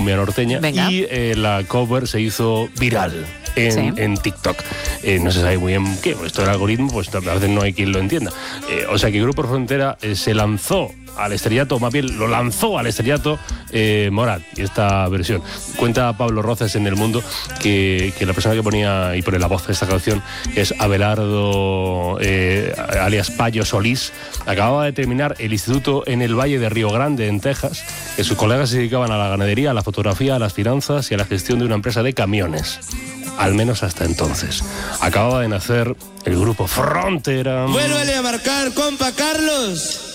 cumbia norteña. Venga. Y la cover se hizo viral en TikTok. No se sabe muy bien qué, esto del algoritmo, pues a veces no hay quien lo entienda. O sea que Grupo Frontera se lanzó al estrellato, más bien lo lanzó al estrellato Morat, y esta versión. Cuenta Pablo Roces en El Mundo que la persona que ponía y pone la voz de esta canción es Abelardo, alias Payo Solís. Acababa de terminar el instituto en el Valle de Río Grande, en Texas, que sus colegas se dedicaban a la ganadería, a la fotografía, a las finanzas y a la gestión de una empresa de camiones. Al menos hasta entonces. Acababa de nacer el Grupo Frontera. Vuélvele a marcar, compa Carlos.